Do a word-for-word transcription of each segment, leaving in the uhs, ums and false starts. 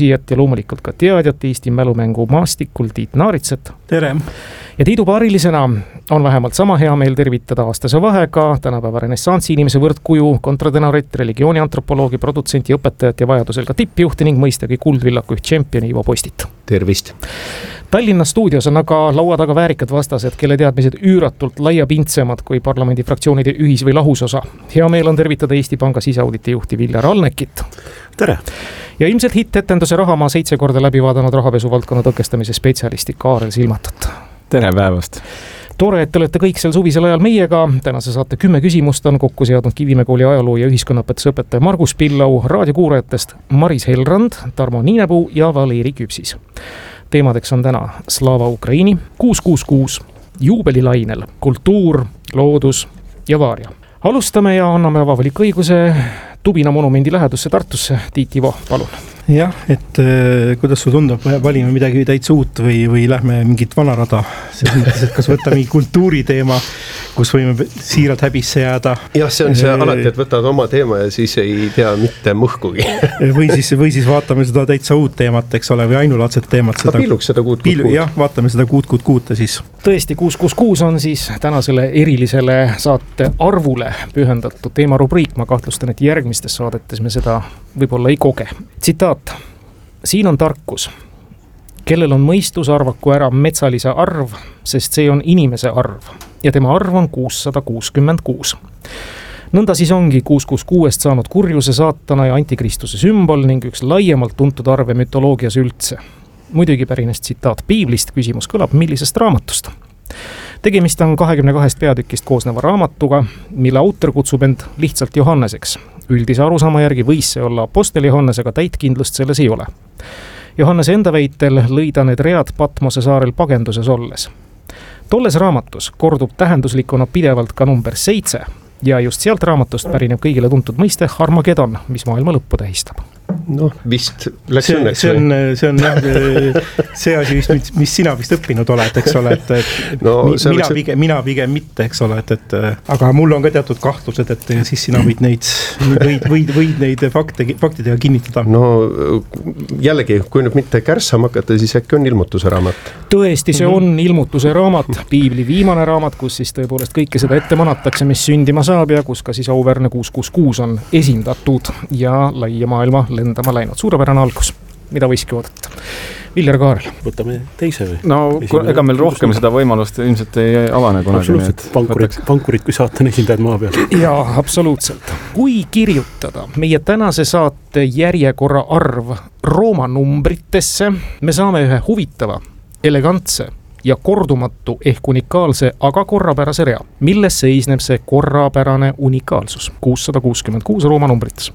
ja loomulikult ka teadjat Eesti mälumängu maastikul Tiit Naaritsat. Tere! Ja Tiidu paarilisena on vähemalt sama hea meel tervitada aastase vahega tänapäeva renessansi inimese võrdkuju, kontratenorit, religiooniantropoloogi, produtsenti, õpetajat ja vajadusel ka tippjuhti ning mõistagi kuldvillaku üht tšempioni Ivo Postit. Tervist! Tallinna stuudios on aga laua taga väärikad vastased, kelle teadmised üüratult laiapindsemad kui parlamendi fraktsioonide ühis- või lahusosa. Hea meel on tervitada Eesti Panga siseauditi juhti Viljar Alnekit. Tere! Ja ilmselt hitt-etenduse Rahamaa seitse korda läbi vaadanud rahapesu valdkonna tõkestamise spetsialisti Kaarel Silmatut. Tere päevast! Tore, et te olete kõik seal suvisel ajal meiega. Tänase saate kümme küsimust on kokku seadnud Kivimäe kooli ajaloo ja ühiskonnaõpetuse õpetaja Margus Pillau, raadiokuurajatest Maris Helrand, Tarmo Niinepuu ja Valeri Küpsis. Teemadeks on täna Slava Ukraini, kuus kuus kuus, juubelilainel, kultuur, loodus ja vaaria. Alustame ja anname avaliku õiguse Tubina monumendi lähedusse Tartusse. Tiit, Ivo, palun. Jah, et kuidas sul tundub, valime midagi täitsa uut või, või lähme mingit vanarada. See mõttes, et kas võtta mingi kultuuriteema, kus võime siiralt häbisse jääda. Jah, see on see alati, et võtad oma teema ja siis ei tea mitte mõhkugi. või, siis, või siis vaatame seda täitsa uut teemat, eks ole, või ainulaadset teemat. Seda, pilluks seda kuut kuut kuut. Jah, vaatame seda kuut kuut kuut siis. Tõesti, kuus kuus kuus on siis tänasele erilisele saate arvule pühendatud teemarubriik. Ma kahtlustan, et järgmistes saadetes me seda võib-olla ei koge. Tsitaat. Siin on tarkus. Kellel on mõistus, arvaku ära metsalise arv, sest see on inimese arv ja tema arv on kuussada kuuskümmend kuus. Nõnda siis ongi kuus kuus kuuest saanud kurjuse, saatana ja antikristuse sümbol ning üks laiemalt tuntud arve mütoloogias üldse. Muidugi pärines tsitaat piiblist, küsimus kõlab, millisest raamatust? Tegemist on kahekümne kahest peatükist koosneva raamatuga, mille autor kutsub end lihtsalt Johanneseks. Üldise arusaama järgi võis see olla apostel Johannes, aga täitkindlust selles ei ole. Johannes enda väitel lõi ta need read Patmose saarel pagenduses olles. Tolles raamatus kordub tähenduslikuna pidevalt ka number seitse ja just sealt raamatust pärineb kõigile tuntud mõiste Harmagedon, mis maailma lõppu tähistab. Noh, vist läks see, õnneks. See on, see on jah, see asi vist, mis, mis sina vist õppinud oled, eks ole, et, et no, mi, mina, oleks... pigem, mina pigem mitte, eks ole, et, et aga mul on ka teatud kahtlused, et siis sina võid neid, võid, võid, võid neid fakte, faktidega kinnitada. No jällegi, kui nüüd mitte kärssama hakata, siis äkki on ilmutuse raamat. Tõesti, see on ilmutuse raamat, piibli viimane raamat, kus siis tõepoolest kõike seda ette manatakse, mis sündima saab ja kus ka siis auvärne kuus kuus kuus on esindatud ja laia maailma lendama läinud. Suurepärane algus, mida võiski oodata. Viljar Kaarel. Võtame teise või? No Esimene, ega meil rohkem seda võimalust ilmselt ei avane kunagi. Absoluutselt, pankurid, pankurid kui saatan esindajad maa peal. Jaa, absoluutselt. Kui kirjutada meie tänase saate järjekorra arv Rooma numbritesse, me saame ühe huvitava, elegantse ja kordumatu ehk unikaalse, aga korrapärase rea. Milles seisneb see korrapärane unikaalsus? kuussada kuuskümmend kuus Rooma numbrites.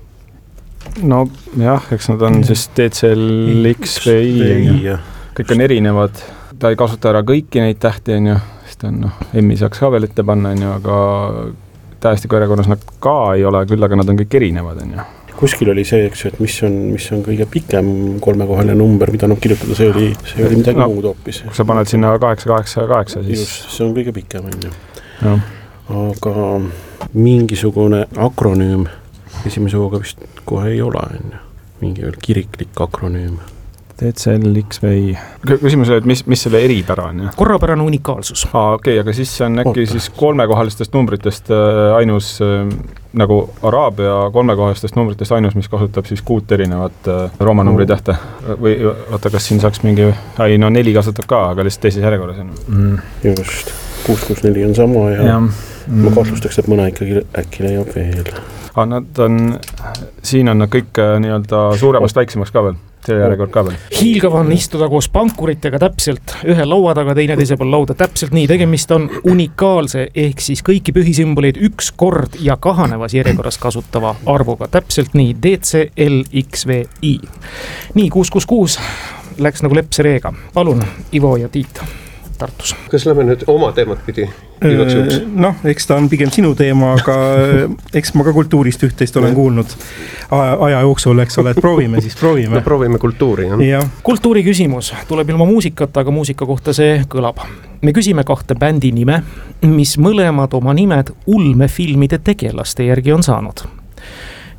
No jah, eks nad on siis D C L X V I, kõik on erinevad, ta ei kasuta ära kõiki neid tähti, on ju, sest on, noh, M-i saaks ka veel ette panna, on ju, aga tähestiku järjekorras nad ka ei ole, küll aga nad on kõik erinevad, on ju. Kuskil oli see, eks, et mis on, mis on kõige pikem kolmekohaline number, mida nad kirjutada, see oli, see oli midagi no, muud hoopis. Kui sa paned sinna kaheksa kaheksa kaheksa, siis... Just, see on kõige pikem, on ju. Ja. Aga mingisugune akronüüm esimese hooga vist kohe ei ole, on ju. Mingi veel kiriklik akronüüm. D C L X V I. Küsimus oli, et mis, mis selle eripära on? Ja? Korrapärane unikaalsus. Aa, okei, okay, aga siis on äkki Oota. siis kolmekohalistest numbritest ainus, nagu Araabia kolmekohalistest numbritest ainus, mis kasutab siis kuut erinevat rooma numbri tähte. Või oota, kas siin saaks mingi, ai, no neli kasutab ka, aga lihtsalt teises järjekorras on. Mm. Just, kuus kuus neli on sama ja, ja. Mm. ma kahtlustaks, et mõne ikkagi äkki leiab veel. Aga nad on, siin on nad kõik nii-öelda suuremast väiksemaks ka veel, see järjekord ka veel. Hiilgav on istuda koos pankuritega täpselt ühe laua taga, teine teise pool lauda täpselt nii. Tegemist on unikaalse ehk siis kõiki pühisümboleid üks kord ja kahanevas järjekorras kasutava arvuga. Täpselt nii, D C L X V I. Nii, kuus kuus kuus läks nagu lepse reega. Palun, Ivo ja Tiit Tartus. Kas lähme nüüd oma teemat pidi? Noh, eks ta on pigem sinu teema, aga eks ma ka kultuurist üht-teist olen kuulnud aja, aja jooksul, eks ole, et proovime siis, proovime. No, proovime kultuuri, jah. Ja. Kultuuri küsimus tuleb ilma muusikat, aga muusika kohta see kõlab. Me küsime kahte bändi nime, mis mõlemad oma nimed ulmefilmide tegelaste järgi on saanud.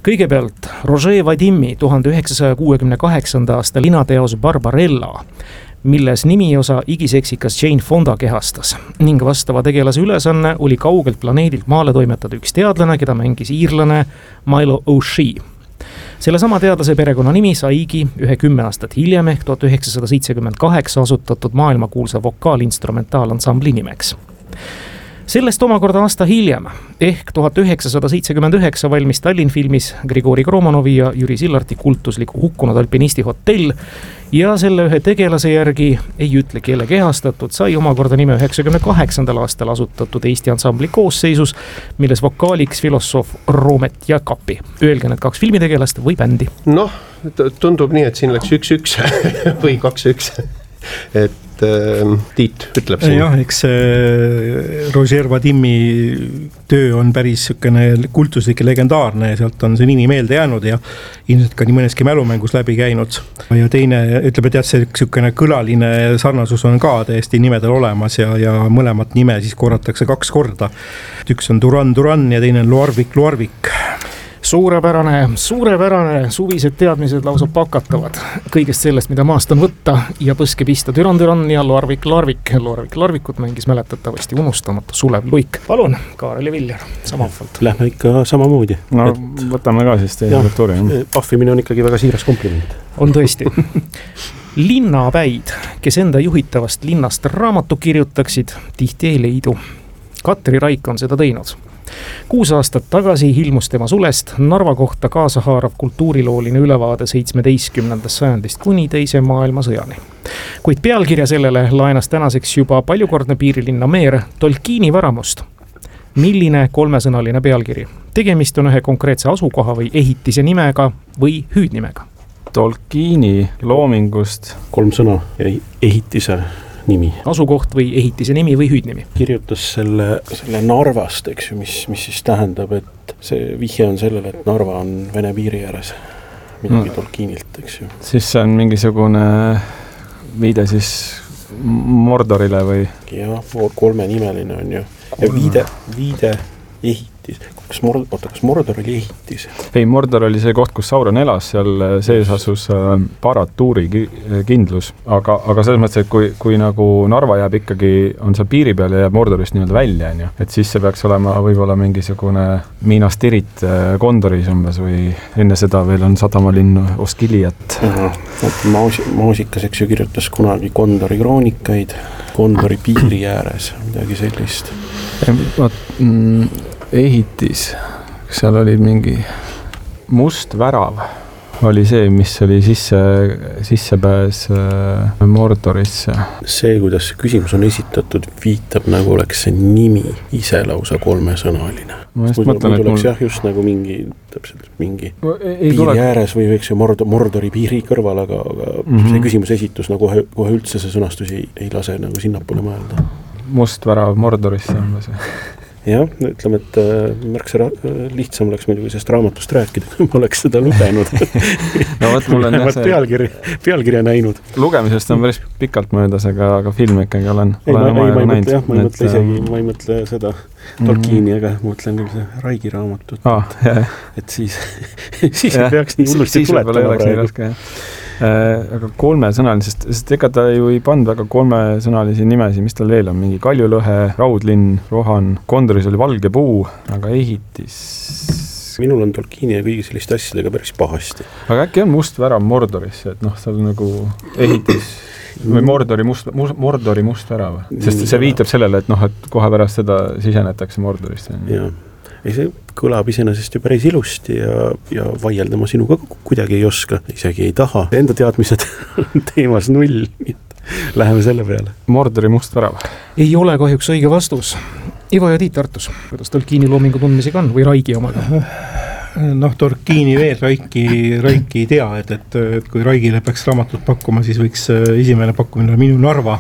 kõigepealt Roger Vadimi tuhande üheksasaja kuuekümne kaheksanda aasta linateos Barbarella, milles nimiosa igiseksikas Jane Fonda kehastas ning vastava tegelase ülesanne oli kaugelt planeedilt maale toimetada üks teadlane, keda mängis iirlane Milo O'Shea. Selle sama teadlase perekonna nimi saigi ühe kümme aastat hiljem ehk tuhat üheksasada seitsekümmend kaheksa asutatud maailmakuulsa vokaal-instrumentaalansambli nimeks. Sellest omakorda aasta hiljem ehk tuhat üheksasada seitsekümmend üheksa valmis Tallinn filmis Grigori Kromanovi ja Jüri Sillarti kultusliku hukkunud alpinisti hotell ja selle ühe tegelase järgi ei ütle keele kehastatud sai omakorda nime üheksakümne kaheksandal aastal asutatud Eesti ansambli koosseisus, milles vokaaliks filosoof Roomet Jakapi. Öelge need kaks filmitegelast või bändi? Noh, tundub nii, et siin läks üks-üks või kaks-üks. Et äh, Tiit ütleb siin. Jah, eks äh, Roger Vadimi töö on päris sükene kultuslik ja legendaarne ja sealt on see nimi meelde jäänud ja ilmselt ka nii mõneski mälumängus läbi käinud. Ja teine ütleb, et jah, see sükene kõlaline sarnasus on ka täiesti nimedel olemas ja, ja mõlemat nime siis korratakse kaks korda. Üks on Duran Duran ja teine on Loarvik Loarvik. Suurepärane, suurepärane, suvised teadmised lausa pakatavad kõigest sellest, mida maast on võtta ja põske pista. Düran Düran ja Loarvik Loarvik. Loarvik Loarvikut mängis mäletatavasti unustamata Sulev Luik. Palun, Kaarel ja Viljar, samavalt. Lähme ikka samamoodi. No et... võtame ka siis teie kultuuri. Pahvimine on ikkagi väga siiras kompliment. On tõesti. Linnapäid, kes enda juhitavast linnast raamatu kirjutaksid, tihti ei leidu. Katri Raik on seda teinud. Kuus aastat tagasi ilmus tema sulest Narva kohta kaasahaarav kultuurilooline ülevaade seitsmeteistkümnendast sajandist kuni teise maailmasõjani. Kuid pealkirja sellele laenas tänaseks juba paljukordne piirilinna meer Tolkieni Varamust. Milline kolmesõnaline pealkiri? Tegemist on ühe konkreetse asukoha või ehitise nimega või hüüdnimega? Tolkieni loomingust kolm sõna ja ehitise nimi. Asukoht või ehitise nimi või hüüdnimi. Kirjutas selle, selle Narvast, eks ju, mis, mis siis tähendab, et see vihje on sellele, et Narva on Vene piiri ääres. Midagi no. Tolkienilt, eks ju. Siis see on mingisugune viide siis Mordorile või? Jah, kolmenimeline on ju. Ja viide, viide ehitis. Kas, Mord, oota, kas Mordor oli ehitis? Ei, Mordor oli see koht, kus Sauron elas, seal sees asus Barad-dûri kindlus, aga, aga selles mõttes, et kui, kui nagu Narva jääb ikkagi, on seal piiri peal ja jääb Mordorist nii-öelda välja, on ju, et siis see peaks olema võib-olla mingisugune Minas Tirith Gondoris umbes või enne seda veel on sadamalinn Osgiliat. Maasikas, eks ju, kirjutas kunagi Gondori kroonikaid, Gondori piiri ääres, midagi sellist. Vaat, mm, ehitis, seal oli mingi must värav, oli see, mis oli sisse, sissepääs äh, Mordorisse. See, kuidas see küsimus on esitatud, viitab nagu oleks see nimi ise lausa kolmesõnaline. Ma just mõtlen, et mul... jah, just nagu mingi, täpselt mingi ei piiri tule... ääres või võiks ju Mordor, Mordori piiri kõrval, aga, aga mm-hmm. see küsimus esitus nagu kohe, kohe üldse see sõnastus ei, ei lase nagu sinnapoole mõelda. Must värav Mordorisse on see. Jah, ütleme, et märksa ra- lihtsam oleks muidugi sellest raamatust rääkida, kui ma oleks seda lugenud. No võt, mul on jah see... pealkiri, pealkirja näinud. Lugemisest on päris pikalt möödas, aga, aga film ikkagi olen, ei, olen ma, oma ei, ma, näinud. Jah, ma ei mõtle isegi, ma ei mõtle seda Tolkieni, mm-hmm. aga ma mõtlen küll see Raigi raamatut. Ah, jah. Et siis, siis ei peaks nii hullusti tuletama praegu. Äh, aga kolmesõnaline, sest, sest ega ta ju ei pand väga kolmesõnalisi nimesi, mis tal veel on, mingi Kaljulõhe, Raudlinn, Rohan, Kondoris oli Valge puu, aga ehitis... Minul on Tolkieni ja kõigi selliste asjadega päris pahasti. Aga äkki on must värav Mordorisse, et noh, seal nagu ehitis või Mordori must, Mordori must värav, sest see viitab sellele, et noh, et kohe pärast seda sisenetakse Mordorisse. Jah. Ei, see kõlab iseenesest ju päris ilusti ja, ja vaieldama sinuga kuidagi ei oska, isegi ei taha. Enda teadmised teemas null, läheme selle peale. Mordori must värav. Ei ole kahjuks õige vastus. Ivo ja Tiit Tartus, kuidas Tolkieni loomingu tundmisega on või Raigi omaga? Noh, Tolkieni veel Raiki, Raiki ei tea, et, et, et kui Raigile peaks raamatut pakkuma, siis võiks esimene pakkumine minu Narva.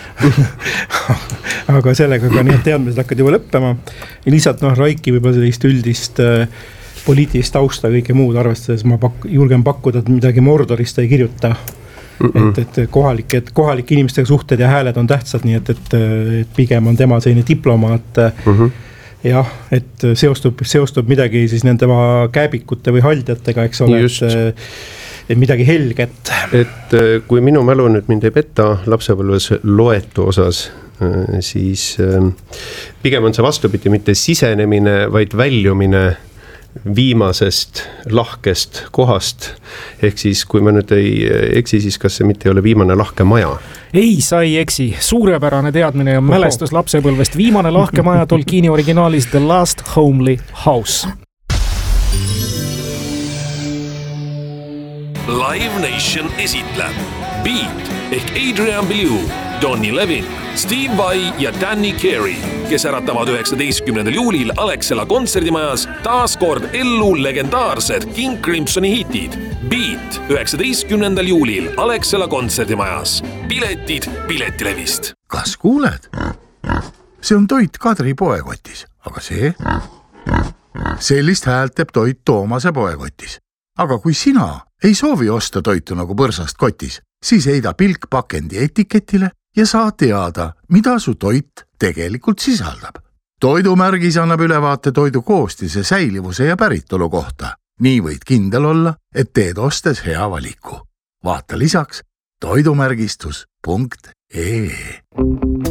Aga sellega ka need teadmised hakkad juba lõppema ja lihtsalt noh, Raiki võib-olla sellist üldist äh, poliitilist tausta ja kõike muud arvestades ma pak- julgen pakkuda, et midagi Mordorist ei kirjuta mm-mm. et, et kohalik, et kohalike inimestega suhted ja hääled on tähtsad, nii et, et, et pigem on tema selline diplomaat mm-hmm. jah, et seostub, seostub midagi siis nende kääbikute või haldjatega, eks ole, et, et midagi helget. Et kui minu mälu nüüd mind ei petta lapsepõlves loetu osas, siis pigem on see vastupidi, mitte sisenemine, vaid väljumine viimasest lahkest kohast. Ehk siis, kui ma nüüd ei eksi, siis kas see mitte ei ole viimane lahke maja? Ei, sa ei eksi. Suurepärane teadmine ja mälestus lapsepõlvest. Viimane lahke maja Tolkieni originaalis The Last Homely House. Live Nation esitleb Beat ehk Adrian Belew, Donny Levin, Steve Vai ja Danny Carey, kes äratavad üheksateistkümnendal juulil Alexela kontserdimajas taas kord ellu legendaarsed King Crimsoni hitid. Beat üheksateistkümnendal juulil Alexela kontserdimajas. Piletid Piletilevist. Kas kuuled? See on toit Kadri poekotis, aga see? Sellist häält teeb toit Toomase poekotis. Aga kui sina ei soovi osta toitu nagu põrsast kotis, siis heida pilk pakendi etiketile ja saa teada, mida su toit tegelikult sisaldab. Toidumärgis annab ülevaate toidu koostise, säilivuse ja päritolu kohta. Nii võid kindel olla, et teed ostes hea valiku. Vaata lisaks toidumärgistus punkt ee.